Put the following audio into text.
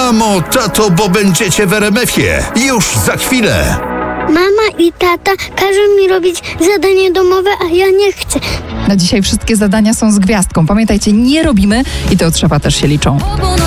Mamo, tato, bo będziecie w RMF-ie. Już za chwilę. Mama i tata każą mi robić zadanie domowe, a ja nie chcę. Na dzisiaj wszystkie zadania są z gwiazdką. Pamiętajcie, nie robimy i te od szefa też się liczą.